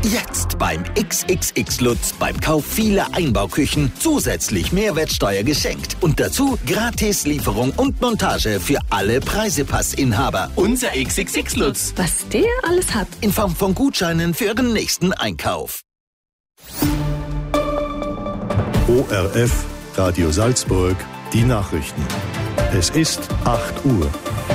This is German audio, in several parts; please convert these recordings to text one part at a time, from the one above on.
Jetzt beim XXX Lutz beim Kauf vieler Einbauküchen zusätzlich Mehrwertsteuer geschenkt. Und dazu gratis Lieferung und Montage für alle Preisepassinhaber. Unser XXX Lutz. Was der alles hat. In Form von Gutscheinen für Ihren nächsten Einkauf. ORF, Radio Salzburg, die Nachrichten. Es ist 8 Uhr.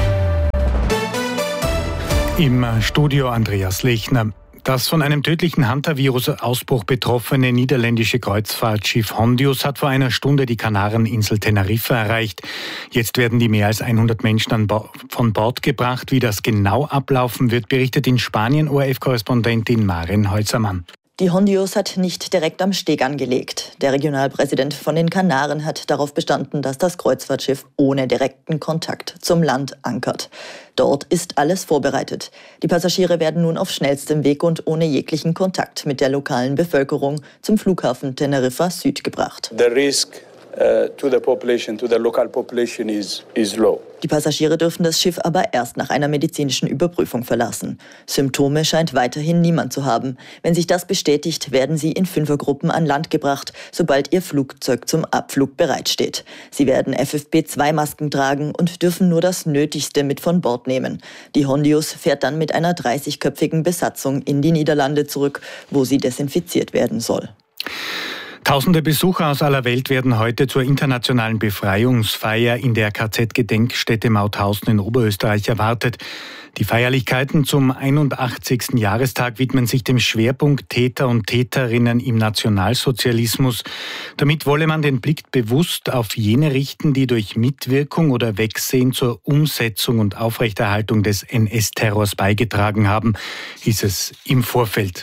Im Studio Andreas Lechner. Das von einem tödlichen Hantavirus-Ausbruch betroffene niederländische Kreuzfahrtschiff Hondius hat vor einer Stunde die Kanareninsel Teneriffa erreicht. Jetzt werden die mehr als 100 Menschen von Bord gebracht. Wie das genau ablaufen wird, berichtet in Spanien ORF-Korrespondentin Maren Holzermann. Die Hondius hat nicht direkt am Steg angelegt. Der Regionalpräsident von den Kanaren hat darauf bestanden, dass das Kreuzfahrtschiff ohne direkten Kontakt zum Land ankert. Dort ist alles vorbereitet. Die Passagiere werden nun auf schnellstem Weg und ohne jeglichen Kontakt mit der lokalen Bevölkerung zum Flughafen Teneriffa Süd gebracht. The risk to the population, to the local population is low. Die Passagiere dürfen das Schiff aber erst nach einer medizinischen Überprüfung verlassen. Symptome scheint weiterhin niemand zu haben. Wenn sich das bestätigt, werden sie in 5er-Gruppen an Land gebracht, sobald ihr Flugzeug zum Abflug bereitsteht. Sie werden FFP2-Masken tragen und dürfen nur das Nötigste mit von Bord nehmen. Die Hondius fährt dann mit einer 30-köpfigen Besatzung in die Niederlande zurück, wo sie desinfiziert werden soll. Tausende Besucher aus aller Welt werden heute zur internationalen Befreiungsfeier in der KZ-Gedenkstätte Mauthausen in Oberösterreich erwartet. Die Feierlichkeiten zum 81. Jahrestag widmen sich dem Schwerpunkt Täter und Täterinnen im Nationalsozialismus. Damit wolle man den Blick bewusst auf jene richten, die durch Mitwirkung oder Wegsehen zur Umsetzung und Aufrechterhaltung des NS-Terrors beigetragen haben, hieß es im Vorfeld.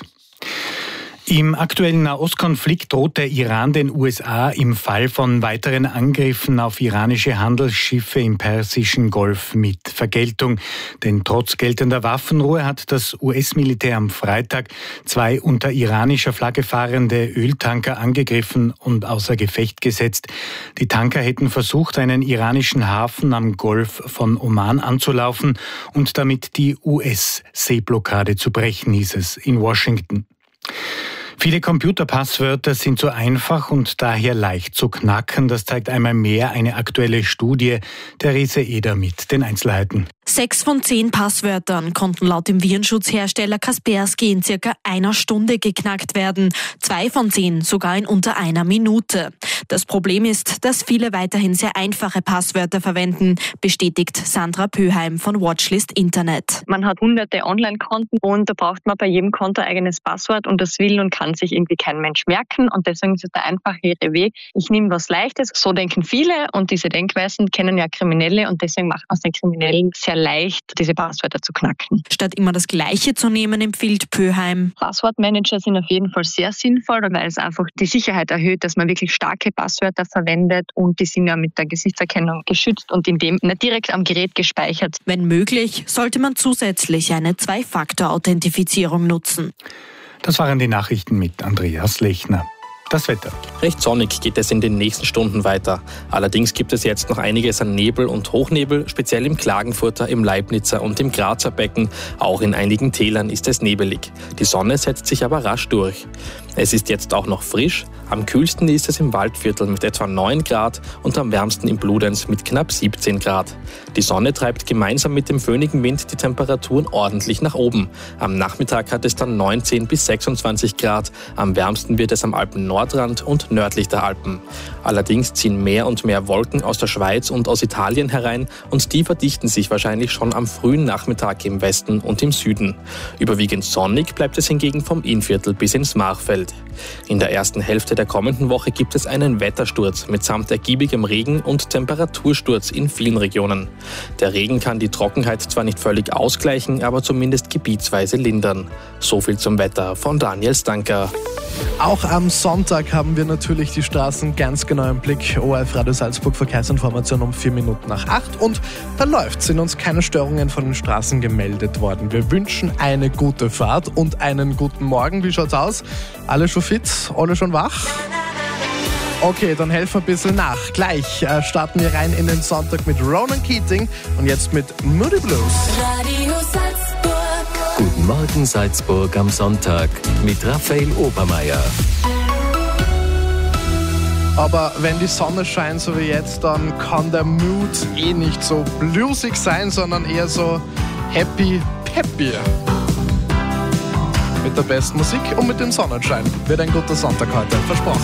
Im aktuellen Nahostkonflikt droht der Iran den USA im Fall von weiteren Angriffen auf iranische Handelsschiffe im Persischen Golf mit Vergeltung. Denn trotz geltender Waffenruhe hat das US-Militär am Freitag 2 unter iranischer Flagge fahrende Öltanker angegriffen und außer Gefecht gesetzt. Die Tanker hätten versucht, einen iranischen Hafen am Golf von Oman anzulaufen und damit die US-Seeblockade zu brechen, hieß es in Washington. Viele Computerpasswörter sind so einfach und daher leicht zu knacken. Das zeigt einmal mehr eine aktuelle Studie. Therese Eder mit den Einzelheiten. 6 von 10 Passwörtern konnten laut dem Virenschutzhersteller Kaspersky in circa einer Stunde geknackt werden. 2 von 10 sogar in unter einer Minute. Das Problem ist, dass viele weiterhin sehr einfache Passwörter verwenden, bestätigt Sandra Pöheim von Watchlist Internet. Man hat hunderte Online-Konten und da braucht man bei jedem Konto ein eigenes Passwort und das will und kann sich irgendwie kein Mensch merken und deswegen ist es der einfachere Weg. Ich nehme was Leichtes, so denken viele und diese Denkweisen kennen ja Kriminelle und deswegen macht man es den Kriminellen sehr leicht, diese Passwörter zu knacken. Statt immer das Gleiche zu nehmen, empfiehlt Pöheim. Passwortmanager sind auf jeden Fall sehr sinnvoll, weil es einfach die Sicherheit erhöht, dass man wirklich starke Passwörter verwendet und die sind ja mit der Gesichtserkennung geschützt und in dem nicht direkt am Gerät gespeichert. Wenn möglich, sollte man zusätzlich eine 2-Faktor-Authentifizierung nutzen. Das waren die Nachrichten mit Andreas Lechner. Das Wetter. Recht sonnig geht es in den nächsten Stunden weiter. Allerdings gibt es jetzt noch einiges an Nebel und Hochnebel, speziell im Klagenfurter, im Leibnizer und im Grazer Becken. Auch in einigen Tälern ist es nebelig. Die Sonne setzt sich aber rasch durch. Es ist jetzt auch noch frisch. Am kühlsten ist es im Waldviertel mit etwa 9 Grad und am wärmsten im Bludenz mit knapp 17 Grad. Die Sonne treibt gemeinsam mit dem föhnigen Wind die Temperaturen ordentlich nach oben. Am Nachmittag hat es dann 19 bis 26 Grad. Am wärmsten wird es am Alpennordrand und nördlich der Alpen. Allerdings ziehen mehr und mehr Wolken aus der Schweiz und aus Italien herein und die verdichten sich wahrscheinlich schon am frühen Nachmittag im Westen und im Süden. Überwiegend sonnig bleibt es hingegen vom Innviertel bis ins Machfeld. In der ersten Hälfte der kommenden Woche gibt es einen Wettersturz mitsamt ergiebigem Regen und Temperatursturz in vielen Regionen. Der Regen kann die Trockenheit zwar nicht völlig ausgleichen, aber zumindest gebietsweise lindern. So viel zum Wetter von Daniel Stanker. Auch am Sonntag haben wir natürlich die Straßen ganz genau im Blick. ORF Radio Salzburg Verkehrsinformation um 7:04 und da läuft's. Sind uns keine Störungen von den Straßen gemeldet worden. Wir wünschen eine gute Fahrt und einen guten Morgen. Wie schaut's aus? Alle schon fit? Alle schon wach? Okay, dann helfen wir ein bisschen nach. Gleich starten wir rein in den Sonntag mit Ronan Keating und jetzt mit Moody Blues. Radio Salzburg. Guten Guten Morgen Salzburg am Sonntag mit Raphael Obermeier. Aber wenn die Sonne scheint, so wie jetzt, dann kann der Mood nicht so bluesig sein, sondern eher so happy, peppy. Mit der besten Musik und mit dem Sonnenschein. Wird ein guter Sonntag heute, versprochen.